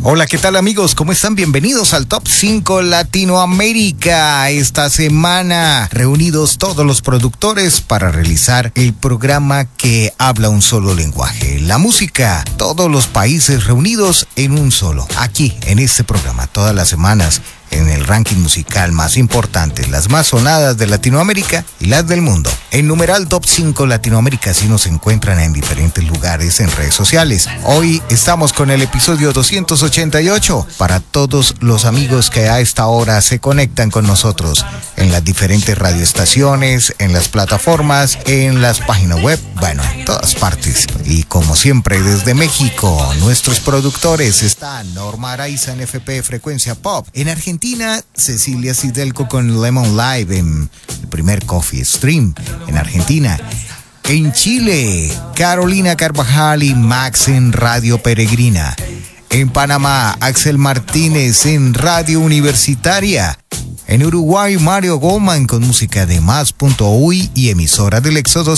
Hola, ¿qué tal amigos? ¿Cómo están? Bienvenidos al Top 5 Latinoamérica. Esta semana reunidos todos los productores para realizar el programa que habla un solo lenguaje, la música. Todos los países reunidos en un solo. Aquí, en este programa, todas las semanas, en el ranking musical más importante, las más sonadas de Latinoamérica y las del mundo. En numeral Top 5 Latinoamérica sí nos encuentran en diferentes lugares en redes sociales. Hoy estamos con el episodio 288 para todos los amigos que a esta hora se conectan con nosotros en las diferentes radioestaciones, en las plataformas, en las páginas web, bueno, en todas partes. Y como siempre desde México, nuestros productores están Norma Araiza en FP Frecuencia Pop, en Argentina Cecilia Sidelco con Lemon Live en el primer Coffee Stream en Argentina. En Chile, Carolina Carvajal y Max en Radio Peregrina. En Panamá, Axel Martínez en Radio Universitaria. En Uruguay, Mario Goldman con música de Más.uy y emisora del Éxodo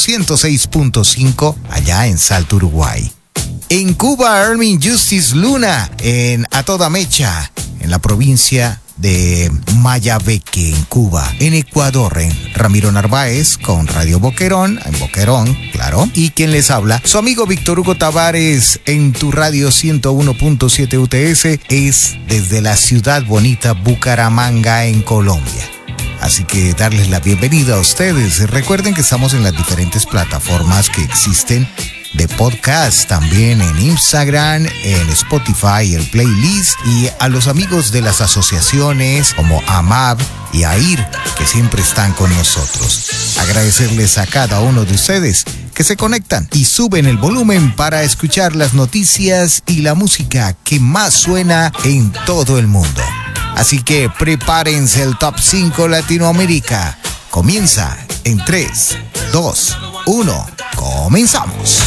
106.5 allá en Salto, Uruguay. En Cuba, Hermin Justice Luna en A Toda Mecha, en la provincia de Mayabeque, en Cuba. En Ecuador, en Ramiro Narváez con Radio Boquerón, en Boquerón, claro. Y quien les habla, su amigo Víctor Hugo Tavares en tu radio 101.7 UTS, es desde la ciudad bonita Bucaramanga, en Colombia. Así que darles la bienvenida a ustedes. Recuerden que estamos en las diferentes plataformas que existen de podcast, también en Instagram, en Spotify, el playlist, y a los amigos de las asociaciones como AMAB y AIR que siempre están con nosotros. Agradecerles a cada uno de ustedes que se conectan y suben el volumen para escuchar las noticias y la música que más suena en todo el mundo. Así que prepárense, el Top 5 Latinoamérica comienza en 3, 2, 1, comenzamos.